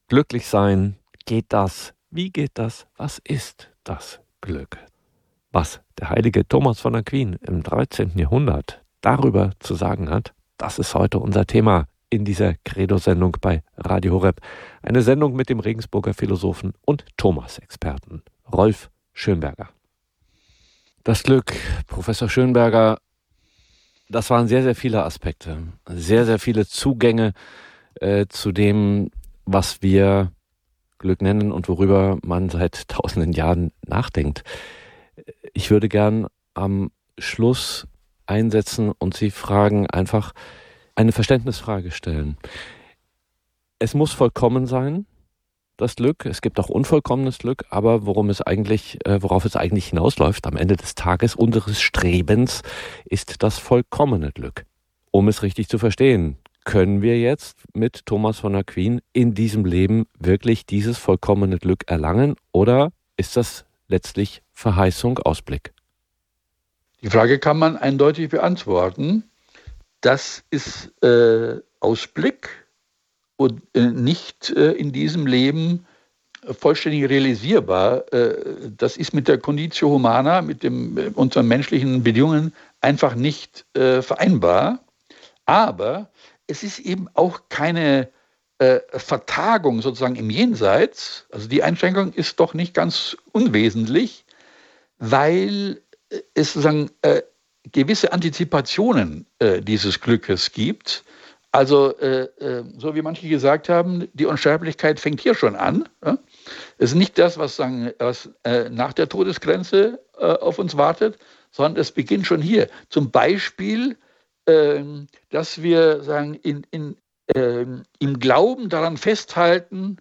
Glücklich sein, geht das? Wie geht das? Was ist das Glück? Was der heilige Thomas von Aquin im 13. Jahrhundert darüber zu sagen hat, das ist heute unser Thema in dieser Credo-Sendung bei Radio Horeb. Eine Sendung mit dem Regensburger Philosophen und Thomas-Experten Rolf Schönberger. Das Glück, Professor Schönberger, das waren sehr, sehr viele Aspekte, sehr, sehr viele Zugänge zu dem, was wir Glück nennen und worüber man seit tausenden Jahren nachdenkt. Ich würde gern am Schluss einsetzen und Sie fragen, einfach eine Verständnisfrage stellen. Es muss vollkommen sein, das Glück. Es gibt auch unvollkommenes Glück, aber worauf es eigentlich hinausläuft am Ende des Tages unseres Strebens, ist das vollkommene Glück. Um es richtig zu verstehen, können wir jetzt mit Thomas von Aquin in diesem Leben wirklich dieses vollkommene Glück erlangen oder ist das letztlich Verheißung, Ausblick? Die Frage kann man eindeutig beantworten. Das ist Ausblick und nicht in diesem Leben vollständig realisierbar. Das ist mit der Conditio Humana, mit unseren menschlichen Bedingungen einfach nicht vereinbar. Aber es ist eben auch keine Vertagung sozusagen im Jenseits. Also die Einschränkung ist doch nicht ganz unwesentlich, weil es sozusagen gewisse Antizipationen dieses Glückes gibt. Also so wie manche gesagt haben, die Unsterblichkeit fängt hier schon an. Ja? Es ist nicht das, was nach der Todesgrenze auf uns wartet, sondern es beginnt schon hier. Zum Beispiel, dass wir sagen, im Glauben daran festhalten,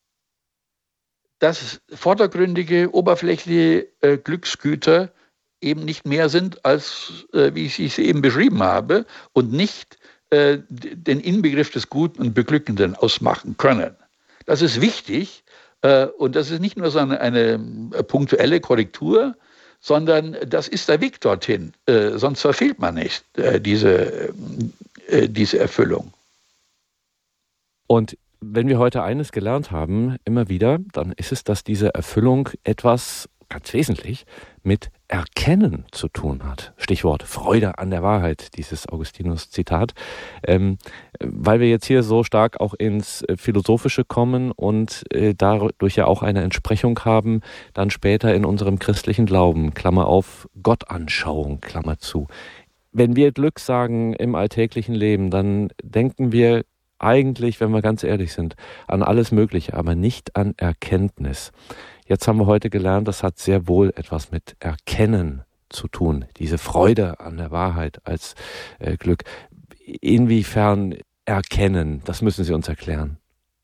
dass vordergründige, oberflächliche Glücksgüter eben nicht mehr sind, als wie ich sie eben beschrieben habe und nicht den Inbegriff des Guten und Beglückenden ausmachen können. Das ist wichtig und das ist nicht nur so eine punktuelle Korrektur, sondern das ist der Weg dorthin. Sonst verfehlt man nicht diese Erfüllung. Und wenn wir heute eines gelernt haben, immer wieder, dann ist es, dass diese Erfüllung etwas ganz wesentlich mit Erkennen zu tun hat. Stichwort Freude an der Wahrheit, dieses Augustinus-Zitat. Weil wir jetzt hier so stark auch ins Philosophische kommen und dadurch ja auch eine Entsprechung haben, dann später in unserem christlichen Glauben, Klammer auf, Gottanschauung, Klammer zu. Wenn wir Glück sagen im alltäglichen Leben, dann denken wir eigentlich, wenn wir ganz ehrlich sind, an alles Mögliche, aber nicht an Erkenntnis. Jetzt haben wir heute gelernt, das hat sehr wohl etwas mit Erkennen zu tun, diese Freude an der Wahrheit als Glück. Inwiefern erkennen, das müssen Sie uns erklären.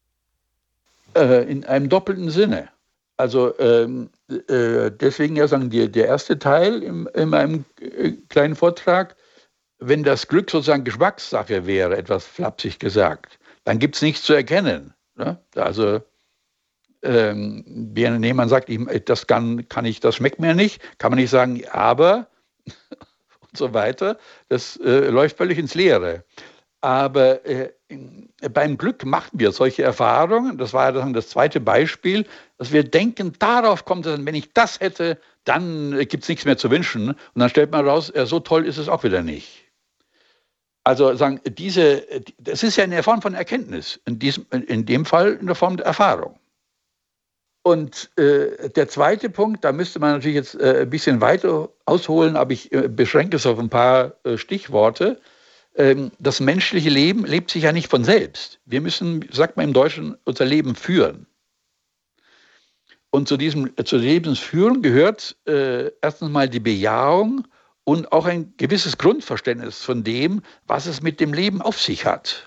In einem doppelten Sinne. Also deswegen ja sagen der erste Teil in meinem kleinen Vortrag, wenn das Glück sozusagen Geschmackssache wäre, etwas flapsig gesagt, dann gibt es nichts zu erkennen. Ne? Also wenn jemand sagt, das schmeckt mir nicht, kann man nicht sagen, aber und so weiter. Das läuft völlig ins Leere. Aber beim Glück machen wir solche Erfahrungen. Das war dann das zweite Beispiel, dass wir denken, darauf kommt es, wenn ich das hätte, dann gibt es nichts mehr zu wünschen. Und dann stellt man raus, so toll ist es auch wieder nicht. Also sagen, das ist ja eine Form von Erkenntnis, in dem Fall in der Form der Erfahrung. Und der zweite Punkt, da müsste man natürlich jetzt ein bisschen weiter ausholen, aber ich beschränke es auf ein paar Stichworte. Das menschliche Leben lebt sich ja nicht von selbst. Wir müssen, sagt man im Deutschen, unser Leben führen. Und zur Lebensführung gehört erstens mal die Bejahung und auch ein gewisses Grundverständnis von dem, was es mit dem Leben auf sich hat.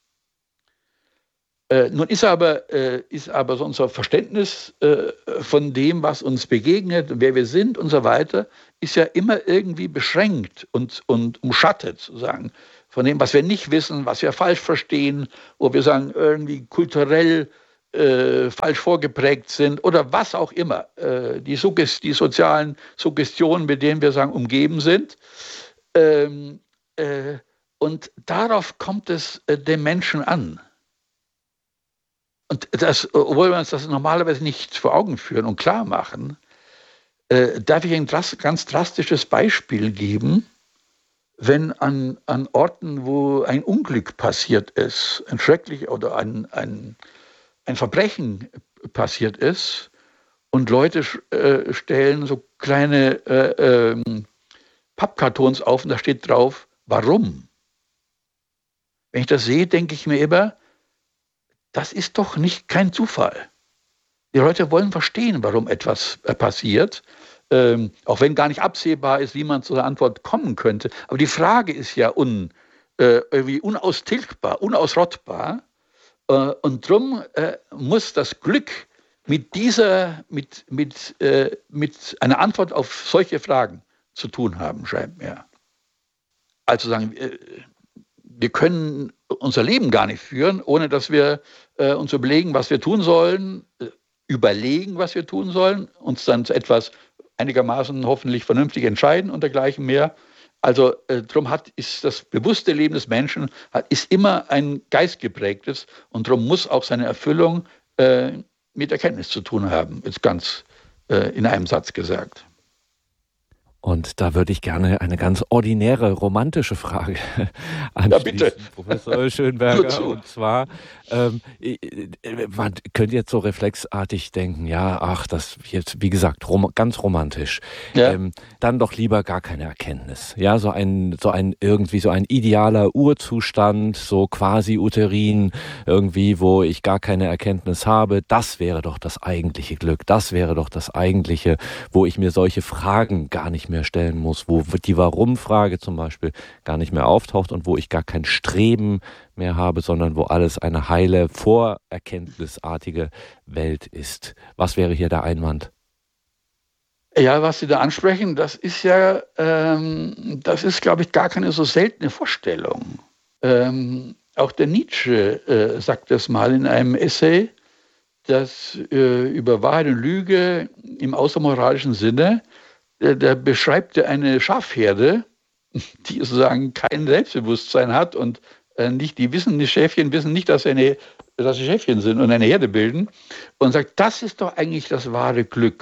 Nun ist aber so unser Verständnis von dem, was uns begegnet, wer wir sind und so weiter, ist ja immer irgendwie beschränkt und umschattet, sozusagen, von dem, was wir nicht wissen, was wir falsch verstehen, wo wir sagen, irgendwie kulturell falsch vorgeprägt sind oder was auch immer. Die sozialen Suggestionen, mit denen wir sagen, umgeben sind. Und darauf kommt es dem Menschen an. Und das, obwohl wir uns das normalerweise nicht vor Augen führen und klar machen, darf ich ein ganz drastisches Beispiel geben, wenn an Orten, wo ein Unglück passiert ist, ein schrecklich oder ein Verbrechen passiert ist und Leute stellen so kleine Pappkartons auf und da steht drauf, warum? Wenn ich das sehe, denke ich mir immer, das ist doch kein Zufall. Die Leute wollen verstehen, warum etwas passiert, auch wenn gar nicht absehbar ist, wie man zu der Antwort kommen könnte. Aber die Frage ist ja irgendwie unaustilgbar, unausrottbar. Und darum muss das Glück mit einer Antwort auf solche Fragen zu tun haben, scheint mir. Also sagen, wir können unser Leben gar nicht führen, ohne dass wir uns überlegen, was wir tun sollen, überlegen, was wir tun sollen, uns dann zu etwas einigermaßen hoffentlich vernünftig entscheiden und dergleichen mehr. Also darum ist das bewusste Leben des Menschen ist immer ein geistgeprägtes und darum muss auch seine Erfüllung mit Erkenntnis zu tun haben, jetzt ganz in einem Satz gesagt. Und da würde ich gerne eine ganz ordinäre, romantische Frage anschließen, ja, Professor Schönberger. Und zwar, man könnte jetzt so reflexartig denken, ja, ach, das jetzt, wie gesagt, ganz romantisch. Ja. Dann doch lieber gar keine Erkenntnis. Ja, so ein idealer Urzustand, so quasi uterin, irgendwie, wo ich gar keine Erkenntnis habe. Das wäre doch das eigentliche Glück. Das wäre doch das eigentliche, wo ich mir solche Fragen gar nicht mehr stellen muss, wo die Warum-Frage zum Beispiel gar nicht mehr auftaucht und wo ich gar kein Streben mehr habe, sondern wo alles eine heile, vorerkenntnisartige Welt ist. Was wäre hier der Einwand? Ja, was Sie da ansprechen, das ist, glaube ich, gar keine so seltene Vorstellung. Auch der Nietzsche sagt das mal in einem Essay, dass über Wahrheit und Lüge im außermoralischen Sinne, da beschreibt er eine Schafherde, die sozusagen kein Selbstbewusstsein hat und die Schäfchen wissen nicht, dass sie Schäfchen sind und eine Herde bilden und sagt, das ist doch eigentlich das wahre Glück.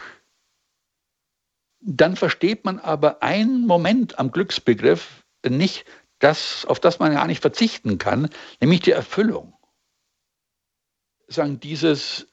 Dann versteht man aber einen Moment am Glücksbegriff nicht, auf das man gar nicht verzichten kann, nämlich die Erfüllung. Sagen, dieses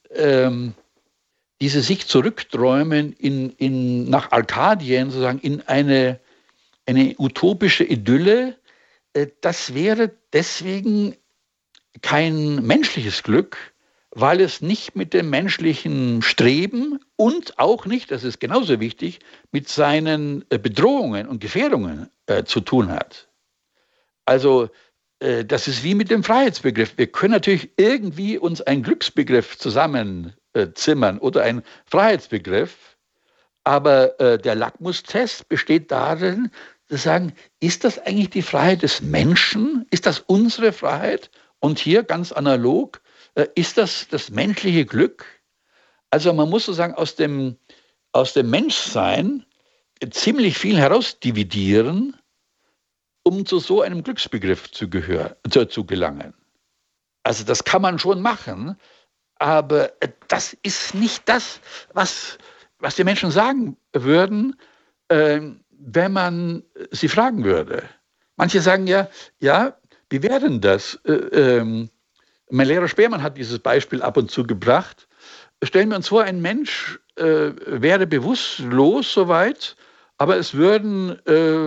sich zurückträumen nach Arkadien, sozusagen in eine utopische Idylle, das wäre deswegen kein menschliches Glück, weil es nicht mit dem menschlichen Streben und auch nicht, das ist genauso wichtig, mit seinen Bedrohungen und Gefährdungen zu tun hat. Also das ist wie mit dem Freiheitsbegriff. Wir können natürlich irgendwie uns einen Glücksbegriff zusammenzimmern oder einen Freiheitsbegriff, aber der Lackmustest besteht darin, zu sagen, ist das eigentlich die Freiheit des Menschen? Ist das unsere Freiheit? Und hier ganz analog, ist das menschliche Glück? Also man muss sozusagen aus dem Menschsein ziemlich viel herausdividieren, um zu so einem Glücksbegriff zu gelangen. Also das kann man schon machen, aber das ist nicht das, was die Menschen sagen würden, wenn man sie fragen würde. Manche sagen ja, wie wäre denn das? Mein Lehrer Speermann hat dieses Beispiel ab und zu gebracht. Stellen wir uns vor, ein Mensch wäre bewusstlos soweit, aber sein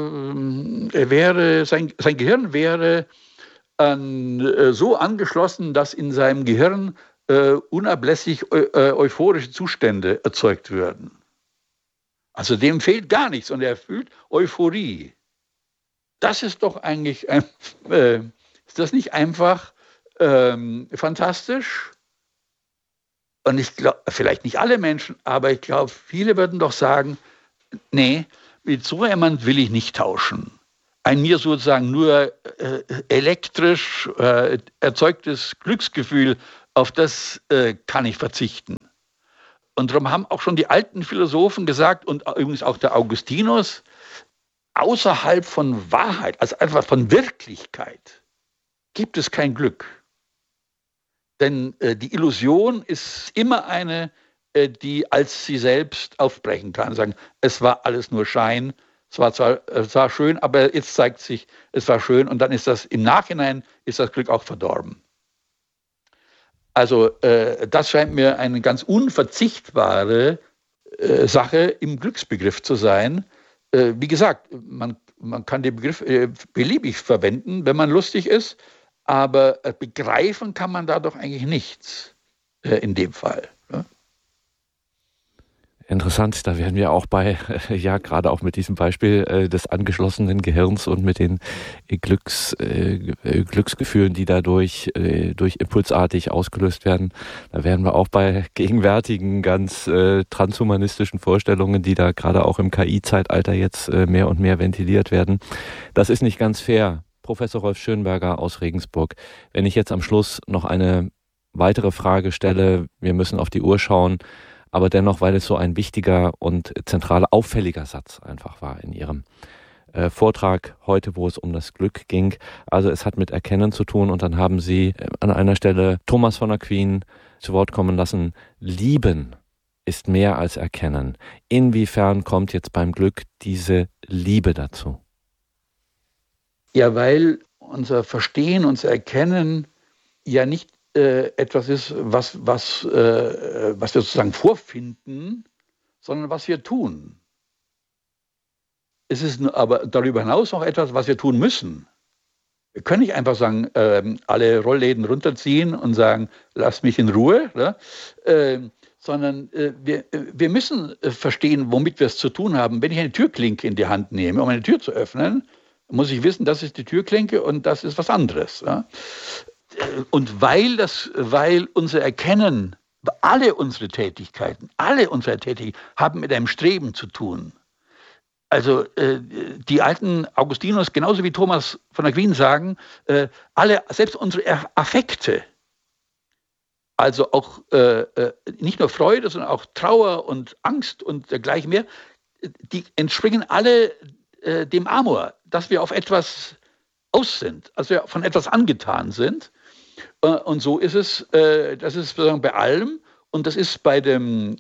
Gehirn wäre so angeschlossen, dass in seinem Gehirn unablässig euphorische Zustände erzeugt würden. Also dem fehlt gar nichts und er fühlt Euphorie. Das ist doch eigentlich, ist das nicht einfach fantastisch? Und ich glaube, vielleicht nicht alle Menschen, aber ich glaube, viele würden doch sagen, nee, mit so jemand will ich nicht tauschen. Ein mir sozusagen nur elektrisch erzeugtes Glücksgefühl, auf das kann ich verzichten. Und darum haben auch schon die alten Philosophen gesagt, und übrigens auch der Augustinus, außerhalb von Wahrheit, also einfach von Wirklichkeit, gibt es kein Glück. Denn die Illusion ist immer eine, die als sie selbst aufbrechen kann. Sagen, es war alles nur Schein, es war schön, aber jetzt zeigt sich, es war schön und dann ist das im Nachhinein ist das Glück auch verdorben. Also das scheint mir eine ganz unverzichtbare Sache im Glücksbegriff zu sein. Wie gesagt, man kann den Begriff beliebig verwenden, wenn man lustig ist, aber begreifen kann man da doch eigentlich nichts in dem Fall. Ne? Interessant, da wären wir auch bei, ja, gerade auch mit diesem Beispiel des angeschlossenen Gehirns und mit den Glücksgefühlen, die dadurch durch impulsartig ausgelöst werden. Da wären wir auch bei gegenwärtigen, ganz transhumanistischen Vorstellungen, die da gerade auch im KI-Zeitalter jetzt mehr und mehr ventiliert werden. Das ist nicht ganz fair. Professor Rolf Schönberger aus Regensburg. Wenn ich jetzt am Schluss noch eine weitere Frage stelle, wir müssen auf die Uhr schauen, aber dennoch, weil es so ein wichtiger und zentraler, auffälliger Satz einfach war in Ihrem Vortrag heute, wo es um das Glück ging. Also es hat mit Erkennen zu tun und dann haben Sie an einer Stelle Thomas von Aquin zu Wort kommen lassen. Lieben ist mehr als Erkennen. Inwiefern kommt jetzt beim Glück diese Liebe dazu? Ja, weil unser Verstehen, unser Erkennen ja nicht etwas ist, was wir sozusagen vorfinden, sondern was wir tun. Es ist aber darüber hinaus noch etwas, was wir tun müssen. Wir können nicht einfach sagen, alle Rollläden runterziehen und sagen, lass mich in Ruhe, ne? Sondern wir müssen verstehen, womit wir es zu tun haben. Wenn ich eine Türklinke in die Hand nehme, um eine Tür zu öffnen, muss ich wissen, das ist die Türklinke und das ist was anderes. Ja? Und weil unser Erkennen, alle unsere Tätigkeiten haben mit einem Streben zu tun. Also die alten Augustinus, genauso wie Thomas von Aquin sagen, selbst unsere Affekte, also auch nicht nur Freude, sondern auch Trauer und Angst und dergleichen mehr, die entspringen alle dem Amor, dass wir auf etwas aus sind, also wir von etwas angetan sind. Und so ist es, das ist sozusagen bei allem. Und das ist bei dem,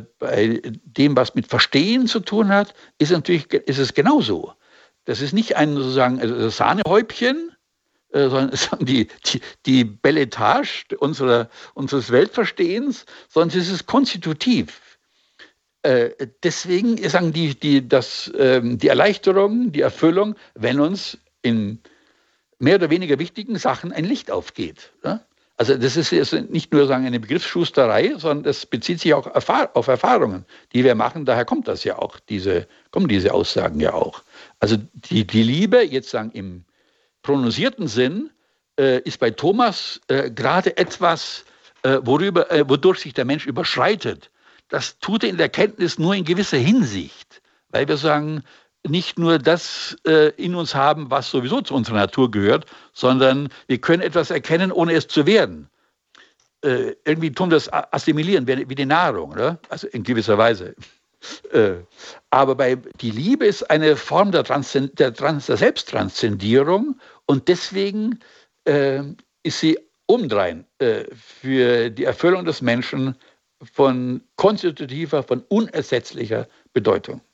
was mit Verstehen zu tun hat, ist es genauso. Das ist nicht ein sozusagen Sahnehäubchen, sondern die Belletage unseres Weltverstehens, sondern es ist konstitutiv. Deswegen sagen die Erleichterung, die Erfüllung, wenn uns in mehr oder weniger wichtigen Sachen ein Licht aufgeht. Ja? Also das ist jetzt nicht nur eine Begriffsschusterei, sondern das bezieht sich auch auf Erfahrungen, die wir machen. Daher kommt das ja auch, kommen diese Aussagen ja auch. Also die Liebe, jetzt sagen im prononcierten Sinn, ist bei Thomas gerade etwas, wodurch sich der Mensch überschreitet. Das tut er in der Kenntnis nur in gewisser Hinsicht, weil wir sagen, nicht nur das in uns haben, was sowieso zu unserer Natur gehört, sondern wir können etwas erkennen, ohne es zu werden. Irgendwie tun wir das assimilieren, wie die Nahrung, oder? Also in gewisser Weise. Aber die Liebe ist eine Form der Selbsttranszendierung und deswegen ist sie obendrein für die Erfüllung des Menschen von konstitutiver, von unersetzlicher Bedeutung.